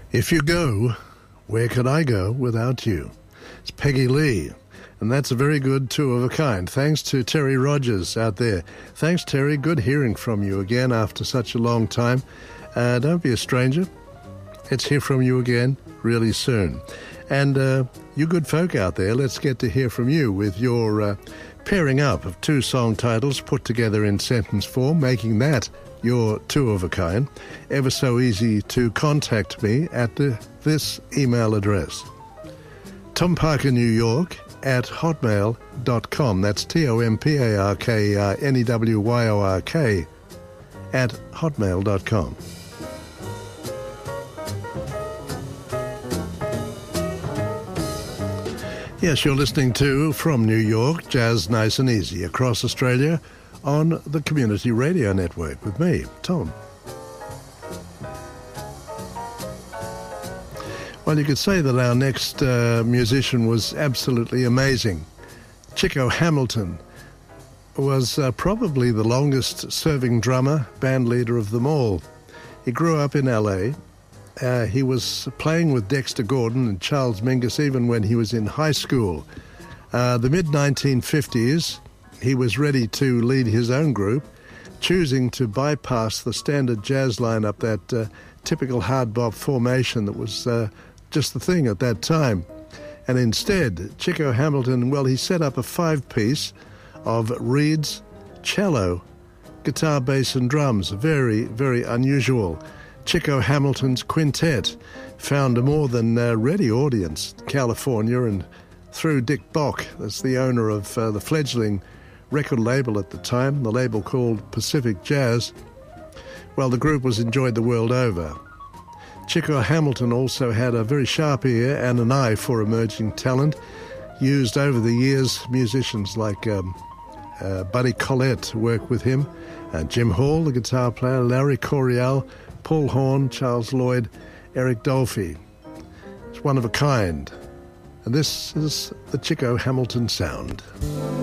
If you go, where could I go without you? It's Peggy Lee, and that's a very good two of a kind. Thanks to Terry Rogers out there. Thanks, Terry. Good hearing from you again after such a long time. Don't be a stranger. Let's hear from you again really soon. And you good folk out there, let's get to hear from you with your pairing up of two song titles put together in sentence form, making that your two of a kind. Ever so easy to contact me at this email address. Tom Parker New York at hotmail.com. That's TOMPARKERNEWYORK at hotmail.com. Yes, you're listening to From New York, Jazz Nice and Easy across Australia on the Community Radio Network with me, Tom. Well, you could say that our next musician was absolutely amazing. Chico Hamilton was probably the longest-serving drummer, band leader of them all. He grew up in LA. He was playing with Dexter Gordon and Charles Mingus even when he was in high school. The mid-1950s, he was ready to lead his own group, choosing to bypass the standard jazz lineup, that typical hard bop formation that was just the thing at that time. And instead, Chico Hamilton, well, he set up a five-piece of reeds, cello, guitar, bass and drums. Very, very unusual. Chico Hamilton's Quintet found a more than ready audience in California, and through Dick Bock, that's the owner of the fledgling record label at the time, the label called Pacific Jazz. Well, the group was enjoyed the world over. Chico Hamilton also had a very sharp ear and an eye for emerging talent, used over the years musicians like Buddy Collette to work with him, Jim Hall, the guitar player, Larry Coryell, Paul Horn, Charles Lloyd, Eric Dolphy. It's one of a kind. And this is the Chico Hamilton sound.